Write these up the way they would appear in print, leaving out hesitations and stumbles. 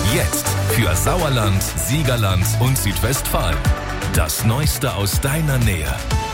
Jetzt für Sauerland, Siegerland und Südwestfalen. Das Neueste aus deiner Nähe.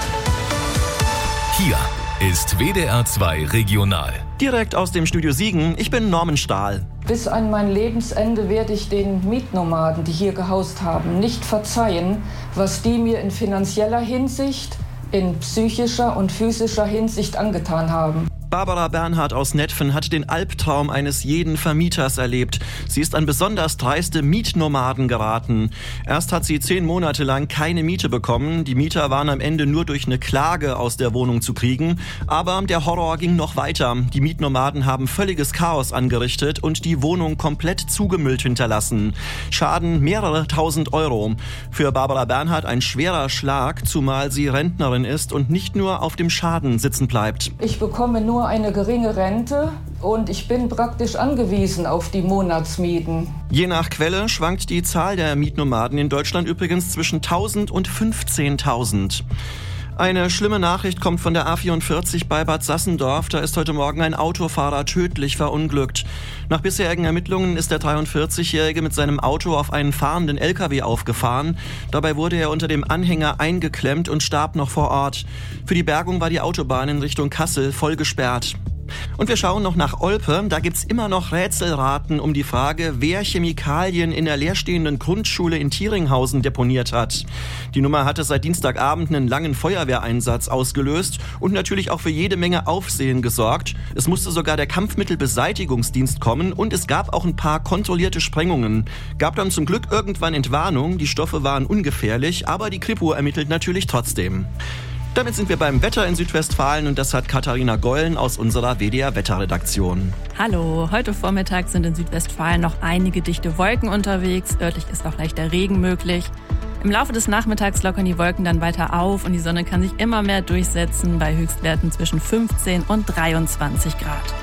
Hier ist WDR 2 Regional. Direkt aus dem Studio Siegen, ich bin Norman Stahl. Bis an mein Lebensende werde ich den Mietnomaden, die hier gehaust haben, nicht verzeihen, was die mir in finanzieller Hinsicht, in psychischer und physischer Hinsicht angetan haben. Barbara Bernhard aus Netphen hat den Albtraum eines jeden Vermieters erlebt. Sie ist an besonders dreiste Mietnomaden geraten. Erst hat sie 10 Monate lang keine Miete bekommen. Die Mieter waren am Ende nur durch eine Klage aus der Wohnung zu kriegen. Aber der Horror ging noch weiter. Die Mietnomaden haben völliges Chaos angerichtet und die Wohnung komplett zugemüllt hinterlassen. Schaden mehrere tausend Euro. Für Barbara Bernhard ein schwerer Schlag, zumal sie Rentnerin ist und nicht nur auf dem Schaden sitzen bleibt. Ich bekomme nur eine geringe Rente und ich bin praktisch angewiesen auf die Monatsmieten. Je nach Quelle schwankt die Zahl der Mietnomaden in Deutschland übrigens zwischen 1000 und 15.000. Eine schlimme Nachricht kommt von der A44 bei Bad Sassendorf. Da ist heute Morgen ein Autofahrer tödlich verunglückt. Nach bisherigen Ermittlungen ist der 43-Jährige mit seinem Auto auf einen fahrenden LKW aufgefahren. Dabei wurde er unter dem Anhänger eingeklemmt und starb noch vor Ort. Für die Bergung war die Autobahn in Richtung Kassel voll gesperrt. Und wir schauen noch nach Olpe. Da gibt's immer noch Rätselraten um die Frage, wer Chemikalien in der leerstehenden Grundschule in Thieringhausen deponiert hat. Die Nummer hatte seit Dienstagabend einen langen Feuerwehreinsatz ausgelöst und natürlich auch für jede Menge Aufsehen gesorgt. Es musste sogar der Kampfmittelbeseitigungsdienst kommen und es gab auch ein paar kontrollierte Sprengungen. Gab dann zum Glück irgendwann Entwarnung. Die Stoffe waren ungefährlich, aber die Kripo ermittelt natürlich trotzdem. Damit sind wir beim Wetter in Südwestfalen und das hat Katharina Gollen aus unserer WDR-Wetterredaktion. Hallo, heute Vormittag sind in Südwestfalen noch einige dichte Wolken unterwegs. Örtlich ist auch leichter Regen möglich. Im Laufe des Nachmittags lockern die Wolken dann weiter auf und die Sonne kann sich immer mehr durchsetzen bei Höchstwerten zwischen 15 und 23 Grad.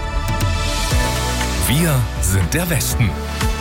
Wir sind der Westen.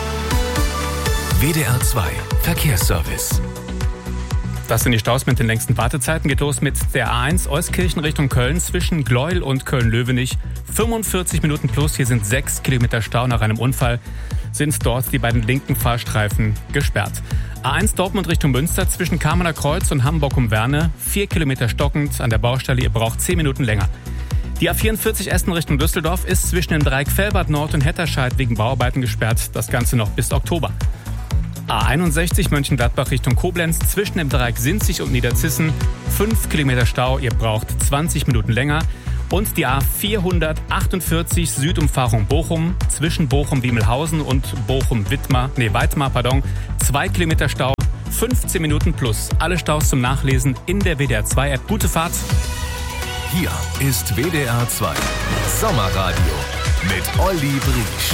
WDR 2 Verkehrsservice. Das sind die Staus mit den längsten Wartezeiten. Geht los mit der A1 Euskirchen Richtung Köln zwischen Gleuel und Köln-Löwenich. 45 Minuten plus. Hier sind 6 Kilometer Stau. Nach einem Unfall sind dort die beiden linken Fahrstreifen gesperrt. A1 Dortmund Richtung Münster zwischen Kamener Kreuz und Hamburg um Werne. 4 Kilometer stockend an der Baustelle. Ihr braucht 10 Minuten länger. Die A44 Essen Richtung Düsseldorf ist zwischen dem Dreieck Velbert Nord und Hetterscheid wegen Bauarbeiten gesperrt. Das Ganze noch bis Oktober. A61 Mönchengladbach Richtung Koblenz zwischen dem Dreieck Sinzig und Niederzissen. 5 Kilometer Stau, ihr braucht 20 Minuten länger. Und die A448 Südumfahrung Bochum zwischen Bochum-Wiemelhausen und Weitmar. 2 Kilometer Stau, 15 Minuten plus. Alle Staus zum Nachlesen in der WDR 2 App. Gute Fahrt. Hier ist WDR 2 Sommerradio mit Olli Briesch.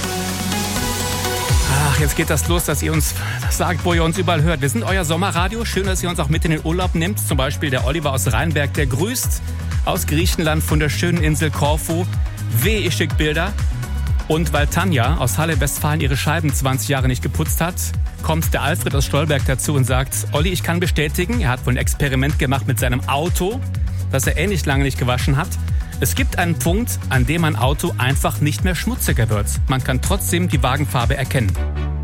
Ach, jetzt geht das los, dass ihr uns sagt, wo ihr uns überall hört. Wir sind euer Sommerradio. Schön, dass ihr uns auch mit in den Urlaub nehmt. Zum Beispiel der Oliver aus Rheinberg, der grüßt aus Griechenland von der schönen Insel Korfu. Ich schick Bilder. Und weil Tanja aus Halle, Westfalen ihre Scheiben 20 Jahre nicht geputzt hat, kommt der Alfred aus Stolberg dazu und sagt, Olli, ich kann bestätigen, er hat wohl ein Experiment gemacht mit seinem Auto, das er ähnlich lange nicht gewaschen hat. Es gibt einen Punkt, an dem ein Auto einfach nicht mehr schmutziger wird. Man kann trotzdem die Wagenfarbe erkennen.